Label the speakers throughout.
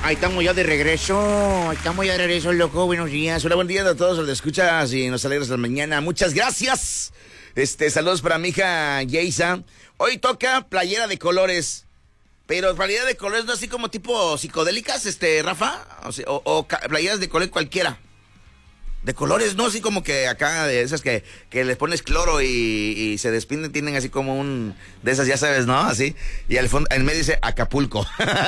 Speaker 1: Ahí estamos ya de regreso. Loco. Buenos días. Hola, buen día a todos los que escuchas y nos alegras la mañana. Muchas gracias. Saludos para mi hija Yeisa. Hoy toca playera de colores. Pero playera de colores no así como tipo psicodélicas, Rafa. O playeras de color cualquiera. De colores, no así como que acá, de esas que les pones cloro y se despinden, tienen así como un... De esas, ya sabes, ¿no? Así. Y al fondo, en medio dice Acapulco.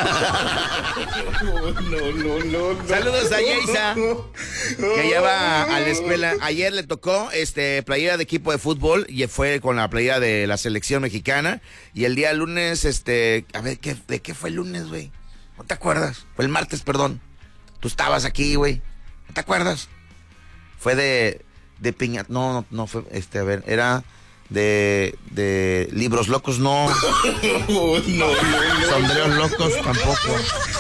Speaker 1: No. Saludos a Yeisa, que ya va a la escuela. Ayer le tocó playera de equipo de fútbol y fue con la playera de la selección mexicana. Y el día lunes, a ver, ¿de qué fue el lunes, güey? ¿No te acuerdas? Fue el martes, perdón. Tú estabas aquí, güey. ¿No te acuerdas? Fue de piña, no fue, a ver, era de libros locos, no. Sombreros locos tampoco.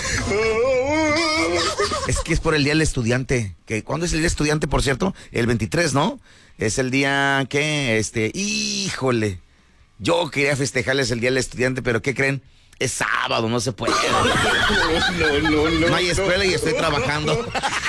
Speaker 1: Es que es por el Día del Estudiante. ¿Cuándo es el Día del Estudiante, por cierto? El 23, ¿no? Es el día que, híjole. Yo quería festejarles el Día del Estudiante, pero ¿qué creen? Es sábado, no se puede. No hay escuela y estoy trabajando.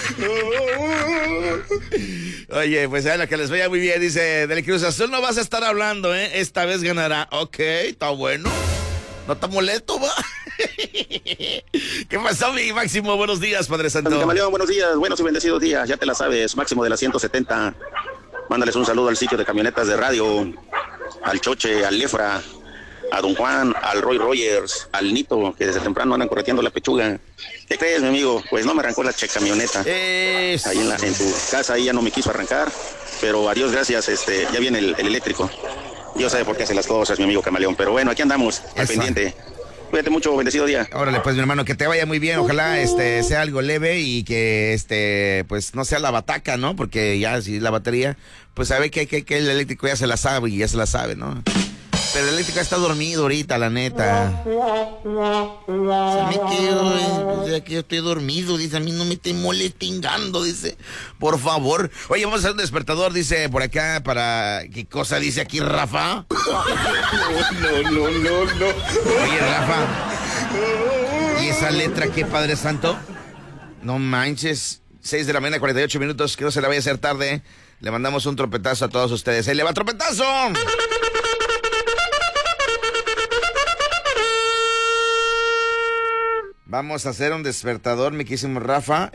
Speaker 1: Oye, pues a la que les vaya muy bien. Dice, del Cruz Azul no vas a estar hablando, ¿eh? Esta vez ganará. Ok, está bueno. No está molesto, va. ¿Qué pasó, mi Máximo? Buenos días, Padre Santo.
Speaker 2: Camaleón, buenos días, buenos y bendecidos días. Ya te la sabes, Máximo de la 170. Mándales un saludo al sitio de camionetas de radio, al Choche, al Lefra, a Don Juan, al Roy Rogers, al Nito, que desde temprano andan correteando la pechuga. ¿Qué crees, mi amigo? Pues no me arrancó la camioneta. Ahí en tu casa, ahí ya no me quiso arrancar, pero a Dios gracias, ya viene el eléctrico. Dios sabe por qué hace las cosas, mi amigo Camaleón, pero bueno, aquí andamos, al pendiente. Cuídate mucho, bendecido día.
Speaker 1: Órale, pues, mi hermano, que te vaya muy bien. Ojalá sea algo leve y que pues no sea la bataca, ¿no? Porque ya si la batería, pues sabe que el eléctrico ya se la sabe y ya se la sabe, ¿no? Pero el eléctrico está dormido ahorita, la neta. Se me quedo, ya que yo estoy dormido, dice, a mí no me esté molestingando, dice, por favor. Oye, vamos a hacer un despertador, dice, por acá, para... ¿Qué cosa dice aquí, Rafa? No. Oye, Rafa, ¿y esa letra qué, Padre Santo? No manches, 6 de la mañana, 48 minutos, que no se la vaya a hacer tarde. Le mandamos un trompetazo a todos ustedes. ¡Ahí le va trompetazo! Vamos a hacer un despertador, mi querísimo Rafa.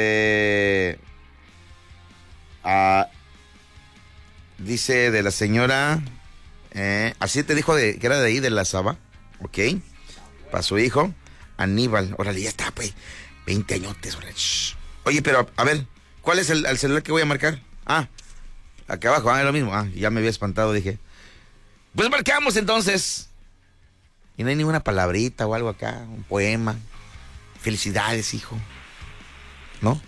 Speaker 1: Dice de la señora. Así te dijo que era de ahí, de la Saba. Ok. Para su hijo, Aníbal. Órale, ya está, pues. 20 añotes, órale. Shh. Oye, pero, a ver, ¿cuál es el celular que voy a marcar? Acá abajo, es lo mismo. Ya me había espantado, dije. Pues marcamos entonces. Y no hay ninguna palabrita o algo acá, un poema. Felicidades, hijo. ¿No?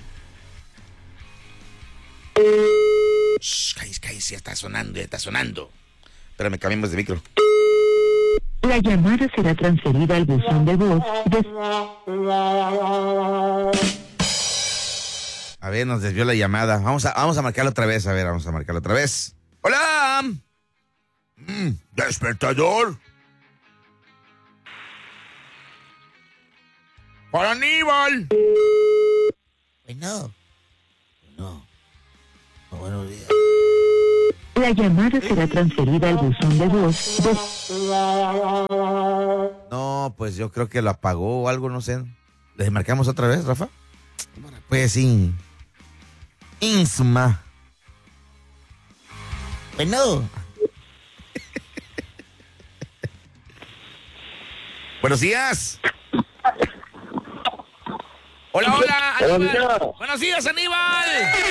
Speaker 1: Shh, cállese, ya está sonando. Espérame, cambiemos de micro.
Speaker 3: La llamada será transferida al buzón de voz.
Speaker 1: A ver, nos desvió la llamada. Vamos a marcarla otra vez. ¡Hola! ¿Despertador? ¡Para Aníbal! No. Buenos días.
Speaker 3: La llamada será transferida al buzón de voz.
Speaker 1: No, pues yo creo que lo apagó o algo, no sé. ¿Le marcamos otra vez, Rafa? Pues sí. Insuma. Bueno. Buenos días. Hola, Aníbal. Buenos días, Aníbal.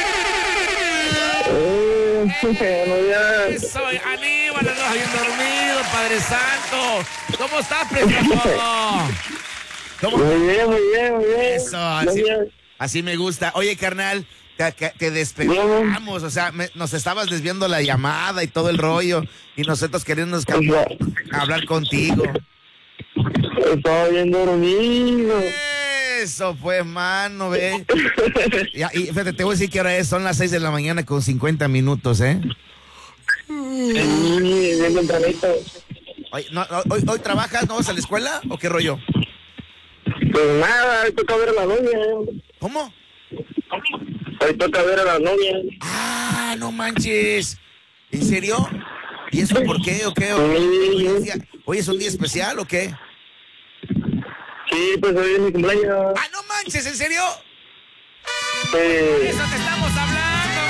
Speaker 1: Soy Aníbal, andas bien dormido, Padre Santo. ¿Cómo estás, precioso?
Speaker 4: Muy bien.
Speaker 1: Eso, así me gusta. Oye, carnal, te despegamos, o sea, nos estabas desviando la llamada y todo el rollo, y nosotros queriendo hablar contigo.
Speaker 4: Estaba bien dormido.
Speaker 1: Eso pues, mano, ve. Y fíjate, te voy a decir que ahora son las 6 de la mañana con 50 minutos, ¿eh?
Speaker 4: Bien tempranito.
Speaker 1: ¿Hoy trabajas? ¿No vas a la escuela? ¿O qué rollo?
Speaker 4: Pues nada, hoy toca ver a la novia.
Speaker 1: ¿Cómo?
Speaker 4: Hoy toca ver a la novia.
Speaker 1: Ah, no manches. ¿En serio? ¿Y eso por qué o qué? Hoy es un día especial o qué?
Speaker 4: Sí, pues hoy es mi cumpleaños.
Speaker 1: Ah, no manches, ¿en serio?
Speaker 4: Sí.
Speaker 1: Eso te estamos hablando,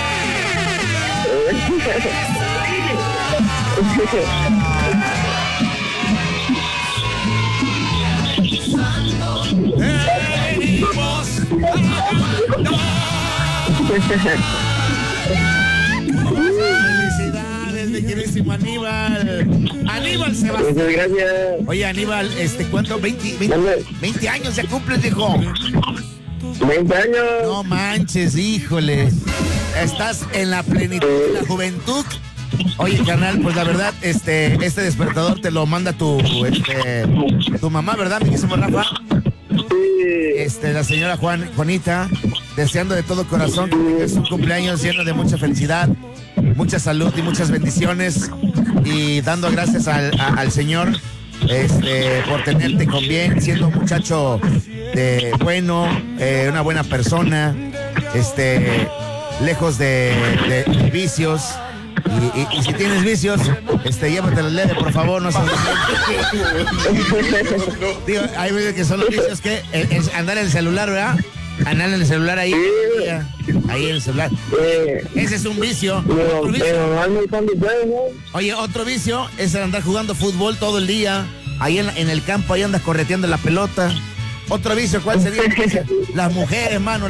Speaker 1: Felicidades, mi queridísimo Aníbal. Aníbal Sebastián.
Speaker 4: Muchas gracias.
Speaker 1: Oye, Aníbal, ¿cuánto? 20 años ya cumples, viejo.
Speaker 4: 20 años.
Speaker 1: No manches, híjole. Estás en la plenitud de la juventud. Oye, carnal, pues la verdad, este despertador te lo manda tu mamá, ¿verdad, mi queridísimo Rafa?
Speaker 4: Sí.
Speaker 1: La señora Juanita, deseando de todo corazón que tengas un cumpleaños lleno de mucha felicidad, mucha salud y muchas bendiciones, y dando gracias al Señor por tenerte con bien, siendo un muchacho bueno, una buena persona, lejos de vicios. Y si tienes vicios, llévatelos leve, por favor, no se Digo, hay veces que son los vicios que es andar en el celular, ¿verdad? Andar en el celular ahí en el celular. Ese es un vicio. Otro vicio. Oye, otro vicio es andar jugando fútbol todo el día. Ahí en el campo, ahí andas correteando la pelota. Otro vicio, ¿cuál sería? Las mujeres, mano.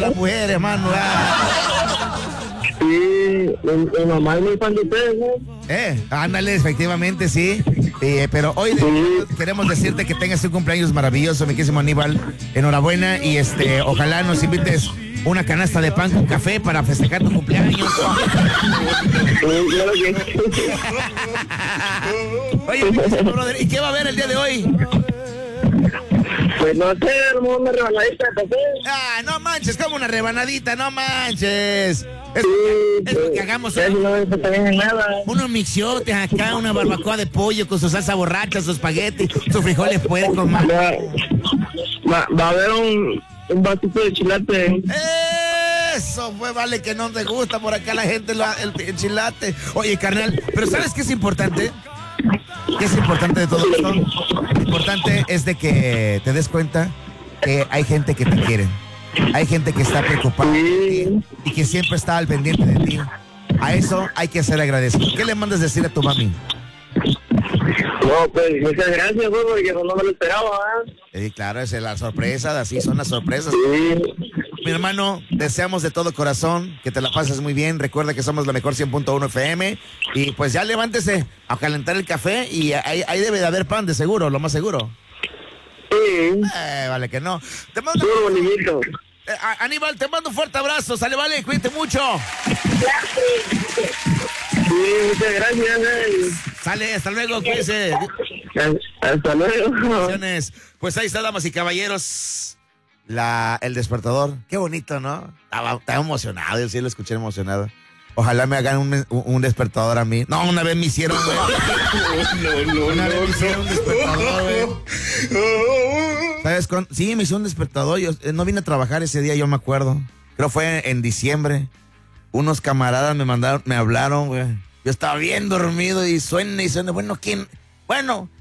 Speaker 4: Sí, mi mamá es muy fan de ustedes, ¿no?
Speaker 1: Ándale, efectivamente, sí. Pero hoy queremos decirte que tengas un cumpleaños maravilloso, mi querísimo Aníbal. Enhorabuena y ojalá nos invites una canasta de pan con café para festejar tu cumpleaños.
Speaker 4: Claro que sí.
Speaker 1: Oye, mi querísimo brother, ¿y qué va a haber el día de hoy?
Speaker 4: Pues no sé, hermano, una rebanadita de café.
Speaker 1: Ah, no manches, como una rebanadita, no manches. Es porque hagamos unos mixiotes acá, una barbacoa de pollo con su salsa borracha, su espagueti, sus frijoles puercos, man.
Speaker 4: Va a haber un vasito de chilate.
Speaker 1: Eso, pues vale que no te gusta por acá la gente el chilate. Oye, carnal, pero ¿sabes qué es importante? ¿Qué es importante de todo esto? Lo importante es de que te des cuenta que hay gente que te quiere. Hay gente que está preocupada de ti y que siempre está al pendiente de ti. A eso hay que ser agradecido. ¿Qué le mandas decir a tu mami?
Speaker 4: No, pues muchas gracias, güey, porque no me lo esperaba, ¿eh?
Speaker 1: Claro, es la sorpresa, así son las sorpresas.
Speaker 4: Sí.
Speaker 1: Mi hermano, deseamos de todo corazón que te la pases muy bien. Recuerda que somos la mejor 100.1 FM. Y pues ya levántese a calentar el café y ahí debe de haber pan, de seguro, lo más seguro.
Speaker 4: Sí.
Speaker 1: Vale que no. Te mando Aníbal, te mando un fuerte abrazo. Sale, vale, cuídate mucho.
Speaker 4: Sí, muchas gracias.
Speaker 1: Sale, hasta luego, cuídese.
Speaker 4: Hasta luego.
Speaker 1: Pues ahí está, damas y caballeros. El despertador. Qué bonito, ¿no? Estaba emocionado, yo sí lo escuché emocionado. Ojalá me hagan un despertador a mí. No, una vez me hicieron, güey. Una vez me hicieron un despertador, güey. ¿Sabes? Sí, me hicieron un despertador. Yo no vine a trabajar ese día, yo me acuerdo. Creo fue en diciembre. Unos camaradas me hablaron, güey. Yo estaba bien dormido y suena. Bueno, ¿quién? Bueno,